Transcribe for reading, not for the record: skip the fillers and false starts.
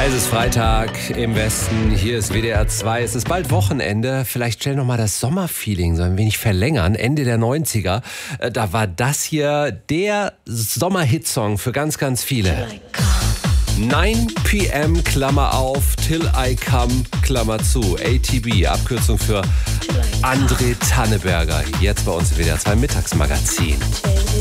Es ist Freitag im Westen, hier ist WDR 2, es ist bald Wochenende, vielleicht schnell nochmal das Sommerfeeling so ein wenig verlängern, Ende der 90er, da war das hier der Sommerhitsong für ganz, ganz viele. 9 p.m. Klammer auf, Till I Come, Klammer zu, ATB, Abkürzung für André Tanneberger, jetzt bei uns im WDR 2 Mittagsmagazin.